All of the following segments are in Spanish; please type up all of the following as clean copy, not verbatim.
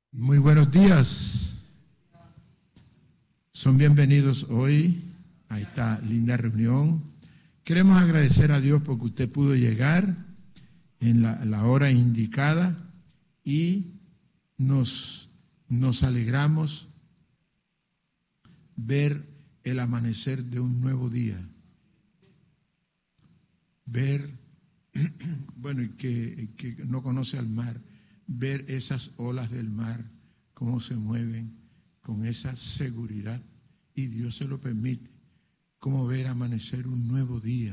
Muy buenos días. Son bienvenidos hoy a esta linda reunión. Queremos agradecer a Dios porque usted pudo llegar en la hora indicada y nos alegramos ver el amanecer de un nuevo día. Ver, bueno, y que no conoce al mar, ver esas olas del mar, cómo se mueven con esa seguridad, y Dios se lo permite, como ver amanecer un nuevo día,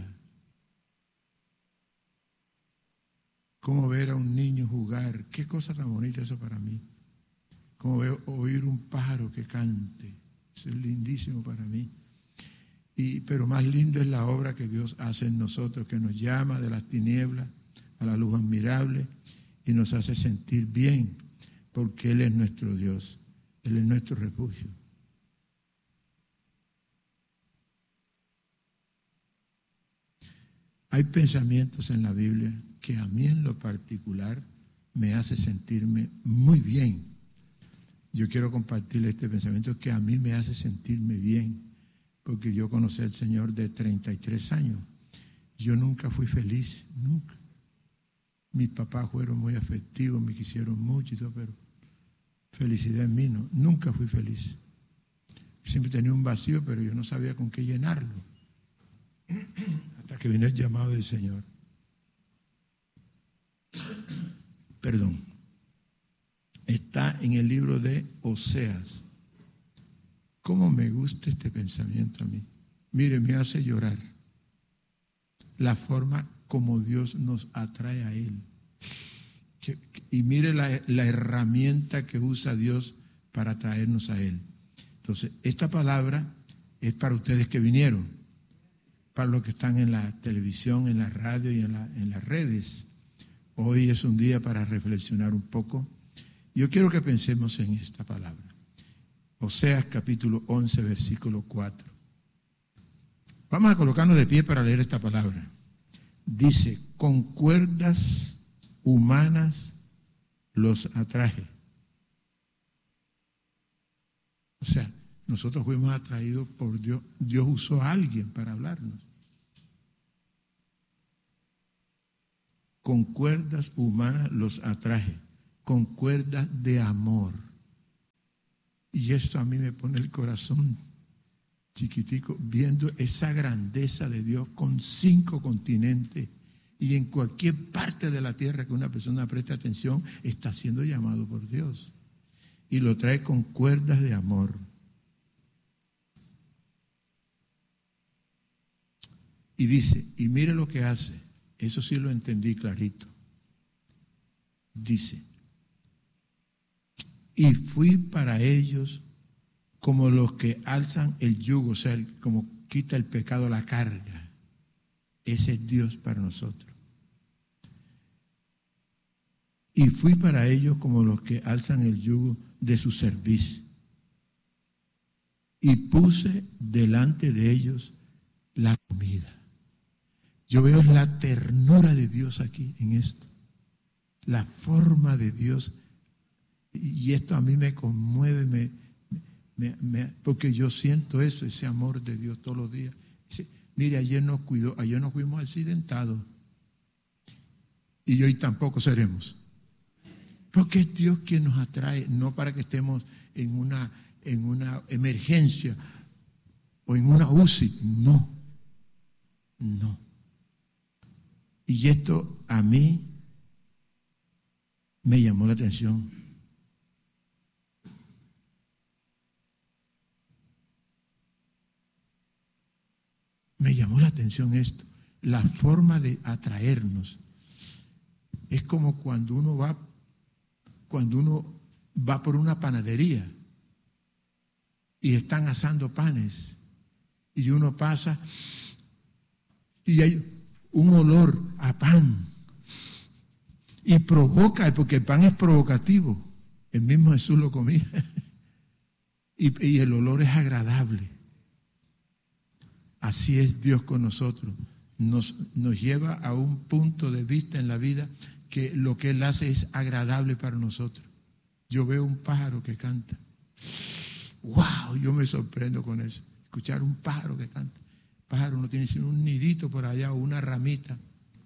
como ver a un niño jugar, qué cosa tan bonita eso para mí, como oír un pájaro que cante, eso es lindísimo para mí. Pero más lindo es la obra que Dios hace en nosotros, que nos llama de las tinieblas a la luz admirable y nos hace sentir bien, porque Él es nuestro Dios, Él es nuestro refugio. Hay pensamientos en la Biblia que a mí en lo particular me hace sentirme muy bien. Yo quiero compartirle este pensamiento que a mí me hace sentirme bien, porque yo conocí al Señor de 33 años. Yo nunca fui feliz, nunca. Mis papás fueron muy afectivos, me quisieron mucho y todo, pero felicidad en mí no. Nunca fui feliz. Siempre tenía un vacío, pero yo no sabía con qué llenarlo. Hasta que vino el llamado del Señor. Perdón. Está en el libro de Oseas. ¿Cómo me gusta este pensamiento a mí? Mire, me hace llorar la forma como Dios nos atrae a Él. Y mire la herramienta que usa Dios para atraernos a Él. Entonces, esta palabra es para ustedes que vinieron, para los que están en la televisión, en la radio y en las redes. Hoy es un día para reflexionar un poco. Yo quiero que pensemos en esta palabra. Oseas capítulo 11, versículo 4. Vamos a colocarnos de pie para leer esta palabra. Dice, con cuerdas humanas los atraje. O sea, nosotros fuimos atraídos por Dios. Dios usó a alguien para hablarnos. Con cuerdas humanas los atraje, con cuerdas de amor. Y esto a mí me pone el corazón chiquitico, viendo esa grandeza de Dios con 5 continentes y en cualquier parte de la tierra que una persona preste atención, está siendo llamado por Dios. Y lo trae con cuerdas de amor. Y dice, y mire lo que hace, eso sí lo entendí clarito. Dice, y fui para ellos como los que alzan el yugo, o sea, como quita el pecado la carga. Ese es Dios para nosotros. Y fui para ellos como los que alzan el yugo de su servicio. Y puse delante de ellos la comida. Yo veo la ternura de Dios aquí en esto. La forma de Dios. Y esto a mí me conmueve, porque yo siento eso, ese amor de Dios todos los días. Mire, ayer nos cuidó, ayer nos fuimos accidentados. Y hoy tampoco seremos. Porque es Dios quien nos atrae, no para que estemos en una emergencia o en una UCI. No. Y esto a mí me llamó la atención. Me llamó la atención esto, la forma de atraernos. Es como cuando uno va por una panadería y están asando panes y uno pasa y hay un olor a pan y provoca, porque el pan es provocativo. El mismo Jesús lo comía y el olor es agradable. Así es Dios con nosotros. Nos lleva a un punto de vista en la vida que lo que Él hace es agradable para nosotros. yo veo un pájaro que canta. ¡Wow! Yo me sorprendo con eso. Escuchar un pájaro que canta. El pájaro no tiene sino un nidito por allá o una ramita.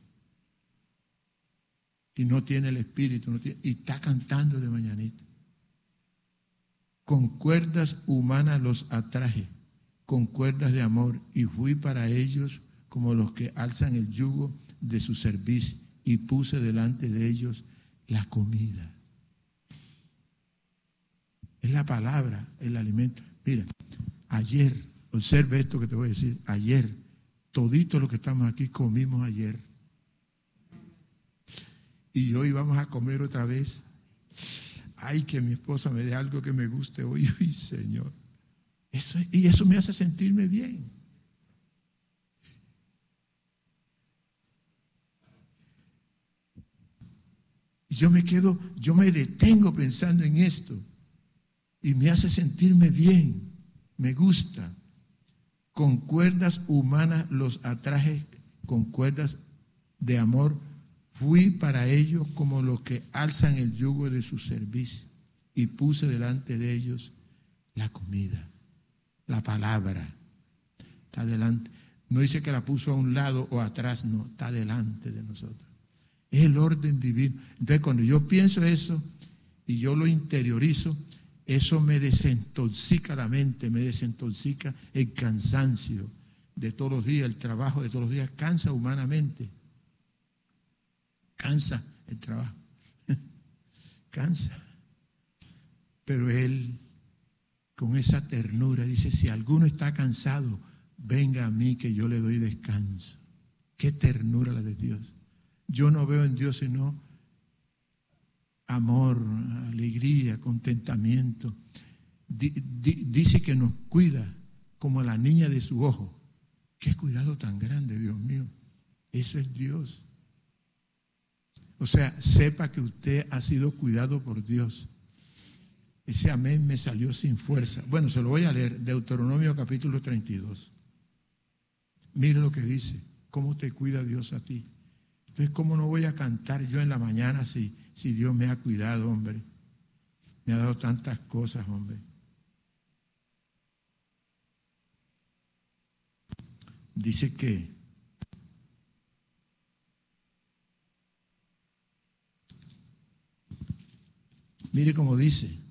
Y no tiene el espíritu, y está cantando de mañanita. Con cuerdas humanas los atraje, con cuerdas de amor, y fui para ellos como los que alzan el yugo de su cerviz, y puse delante de ellos la comida. Es la palabra, el alimento. Mira, ayer, observe esto que te voy a decir, ayer, toditos los que estamos aquí comimos ayer. Y hoy vamos a comer otra vez. Ay, que mi esposa me dé algo que me guste hoy. Uy, Señor. Eso me hace sentirme bien. Yo me detengo pensando en esto. Y me hace sentirme bien. Me gusta. Con cuerdas humanas los atraje, con cuerdas de amor. Fui para ellos como los que alzan el yugo de su cerviz, y puse delante de ellos la comida, la palabra. Está delante. No dice que la puso a un lado o atrás, no, está delante de nosotros. Es el orden divino. Entonces, cuando yo pienso eso y yo lo interiorizo, eso me desintoxica la mente, me desintoxica el cansancio de todos los días, el trabajo de todos los días, cansa humanamente. Cansa el trabajo, cansa. Pero Él, con esa ternura, dice, si alguno está cansado, venga a mí que yo le doy descanso. Qué ternura la de Dios. Yo no veo en Dios sino amor, alegría, contentamiento. Dice que nos cuida como la niña de su ojo. Qué cuidado tan grande, Dios mío. Eso es Dios. O sea, sepa que usted ha sido cuidado por Dios. Ese amén me salió sin fuerza. Bueno, se lo voy a leer. Deuteronomio capítulo 32. Mire lo que dice. ¿Cómo te cuida Dios a ti? Entonces, ¿cómo no voy a cantar yo en la mañana si Dios me ha cuidado, hombre? Me ha dado tantas cosas, hombre. Dice que mire cómo dice,